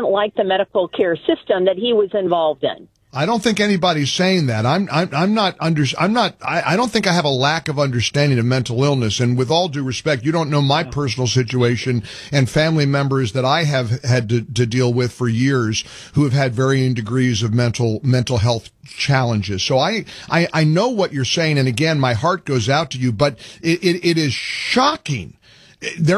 didn't like the medical care system that he was involved in. I don't think anybody's saying that. I don't think I have a lack of understanding of mental illness. And with all due respect, you don't know my personal situation and family members that I have had to deal with for years who have had varying degrees of mental health challenges. So I know what you're saying. And again, my heart goes out to you, but it is shocking. You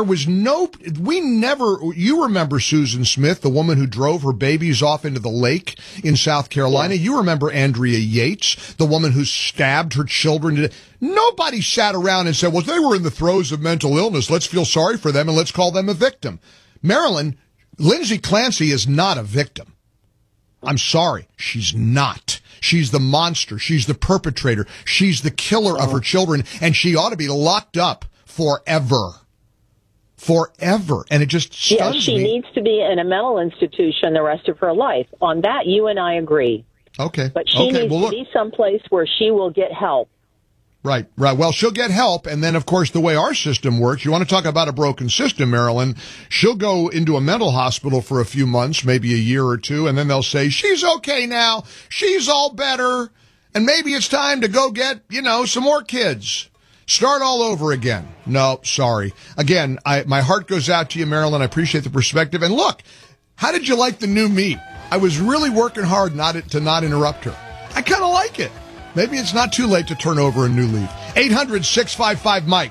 remember Susan Smith, the woman who drove her babies off into the lake in South Carolina. Yeah. You remember Andrea Yates, the woman who stabbed her children to death. Nobody sat around and said, well, they were in the throes of mental illness. Let's feel sorry for them and let's call them a victim. Marilyn, Lindsay Clancy is not a victim. I'm sorry. She's not. She's the monster. She's the perpetrator. She's the killer of her children, and she ought to be locked up forever. And it just stuns me. She needs to be in a mental institution the rest of her life. On that, you and I agree. Okay. But she needs to be someplace where she will get help. Right. Well, she'll get help. And then, of course, the way our system works, you want to talk about a broken system, Marilyn, she'll go into a mental hospital for a few months, maybe a year or two, and then they'll say, she's okay now. She's all better. And maybe it's time to go get, some more kids. Start all over again. No, sorry. Again, my heart goes out to you, Marilyn. I appreciate the perspective. And look, how did you like the new me? I was really working hard to not interrupt her. I kind of like it. Maybe it's not too late to turn over a new leaf. 800-655-MIKE.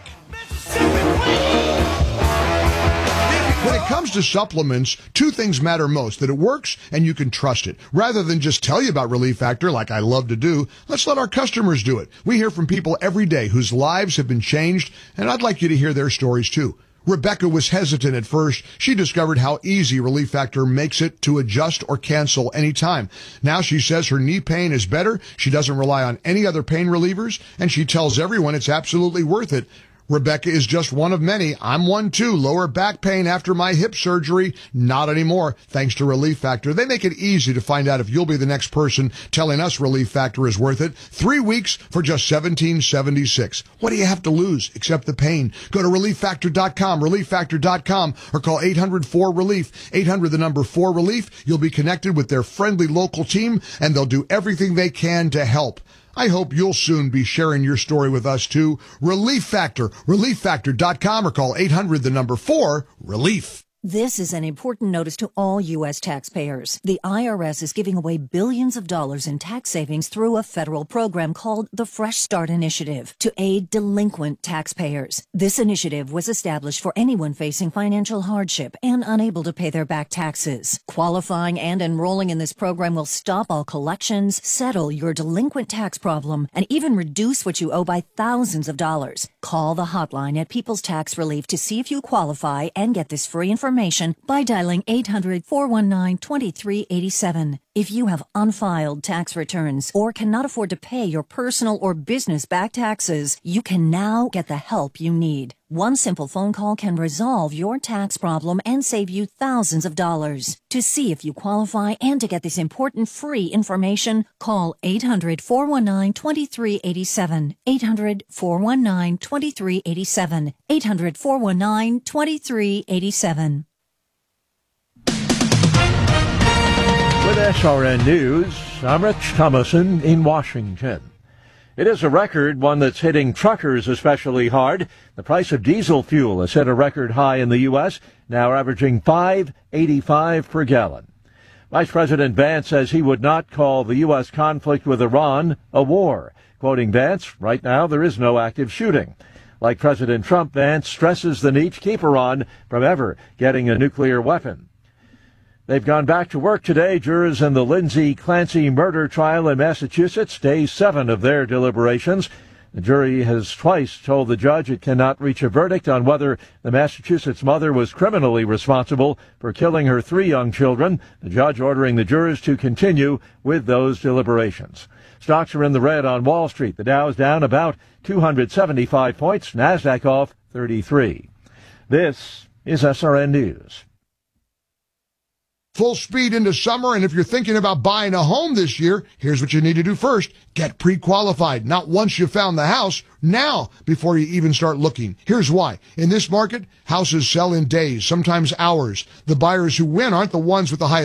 When it comes to supplements, two things matter most: that it works and you can trust it. Rather than just tell you about Relief Factor like I love to do, let's let our customers do it. We hear from people every day whose lives have been changed, and I'd like you to hear their stories too. Rebecca was hesitant at first. She discovered how easy Relief Factor makes it to adjust or cancel anytime. Now she says her knee pain is better. She doesn't rely on any other pain relievers, and she tells everyone it's absolutely worth it. Rebecca is just one of many. I'm one too. Lower back pain after my hip surgery. Not anymore, thanks to Relief Factor. They make it easy to find out if you'll be the next person telling us Relief Factor is worth it. 3 weeks for just $17.76. What do you have to lose except the pain? Go to ReliefFactor.com, ReliefFactor.com, or call 800-4RELIEF. 800-4RELIEF. You'll be connected with their friendly local team, and they'll do everything they can to help. I hope you'll soon be sharing your story with us too. Relief Factor, ReliefFactor.com, or call 800-4RELIEF. This is an important notice to all U.S. taxpayers. The IRS is giving away billions of dollars in tax savings through a federal program called the Fresh Start Initiative to aid delinquent taxpayers. This initiative was established for anyone facing financial hardship and unable to pay their back taxes. Qualifying and enrolling in this program will stop all collections, settle your delinquent tax problem, and even reduce what you owe by thousands of dollars. Call the hotline at People's Tax Relief to see if you qualify and get this free information by dialing 800-419-2387. If you have unfiled tax returns or cannot afford to pay your personal or business back taxes, you can now get the help you need. One simple phone call can resolve your tax problem and save you thousands of dollars. To see if you qualify and to get this important free information, call 800-419-2387. 800-419-2387. 800-419-2387. With SRN News, I'm Rich Thomason in Washington. It is a record, one that's hitting truckers especially hard. The price of diesel fuel has hit a record high in the U.S., now averaging $5.85 per gallon. Vice President Vance says he would not call the U.S. conflict with Iran a war. Quoting Vance, right now there is no active shooting. Like President Trump, Vance stresses the need to keep Iran from ever getting a nuclear weapon. They've gone back to work today. Jurors in the Lindsay Clancy murder trial in Massachusetts, day 7 of their deliberations. The jury has twice told the judge it cannot reach a verdict on whether the Massachusetts mother was criminally responsible for killing her 3 young children, the judge ordering the jurors to continue with those deliberations. Stocks are in the red on Wall Street. The Dow's down about 275 points, NASDAQ off 33. This is SRN News. Full speed into summer, and if you're thinking about buying a home this year, here's what you need to do first. Get pre-qualified. Not once you found the house, now, before you even start looking. Here's why. In this market, houses sell in days, sometimes hours. The buyers who win aren't the ones with the highest